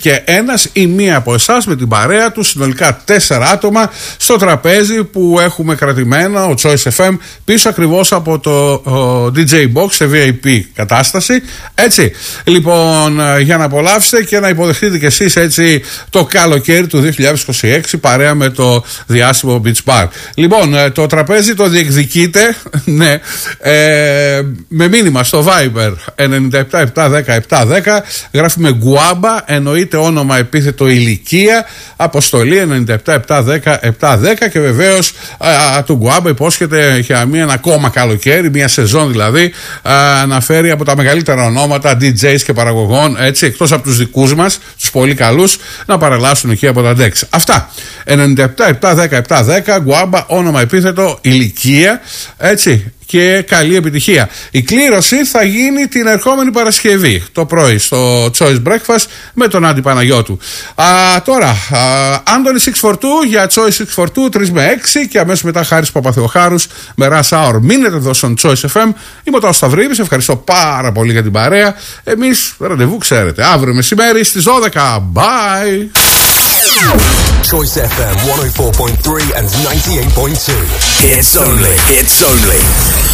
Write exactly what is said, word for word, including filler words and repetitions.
και ένας ή μία από εσάς με την παρέα του, συνολικά τέσσερα άτομα, στο τραπέζι που έχουμε κρατημένα, ο Choice εφ εμ, πίσω ακριβώς από το ντι τζέι Box σε βι άι πι κατάσταση. Έτσι, λοιπόν, για να απολαύσετε και να υποδεχτείτε κι εσείς έτσι το καλοκαίρι του δύο χιλιάδες είκοσι έξι παρέα με το διάσημο Beach Bar. Λοιπόν, το τραπέζι το διεκδικείτε, ναι, ε, με μήνυμα στο Viber εννιά επτά επτά δέκα επτά δέκα, γράφουμε Γκουάμπα, εννοείται όνομα, επίθετο, ηλικία, αποστολή εννιά επτά επτά δέκα επτά δέκα και βεβαίως του Γκουάμπα υπόσχεται για μία ένα ακόμα καλοκαίρι, μία σεζόν δηλαδή, α, να φέρει από τα μεγαλύτερα ονόματα ντι τζέις και παραγωγών, έτσι, εκτός από τους δικούς μας, τους πολύ καλούς, να παρελάσουν εκεί από τα ντεξ. Αυτά. εννιά επτά επτά δέκα επτά δέκα, Γκουάμπα, όνομα, επίθετο, ηλικία, έτσι, και καλή επιτυχία. Η κλήρωση θα γίνει την ερχόμενη Παρασκευή το πρωί στο Choice Breakfast με τον Άντι Παναγιώτου. Α, τώρα, Άντωνη έξι φορ δύο για Choice έξι φορ δύο, τρεις με έξι και αμέσως μετά Χάρης Παπαθεοχάρους με Rush Hour. Μείνετε εδώ στον Choice εφ εμ. Είμαι ο Τάσος Σταυρίδης, ευχαριστώ πάρα πολύ για την παρέα. Εμείς ραντεβού ξέρετε, αύριο μεσημέρι στις δώδεκα. Bye! Choice εφ εμ εκατόν τέσσερα κόμμα τρία and ninety-eight point two. It's only, it's only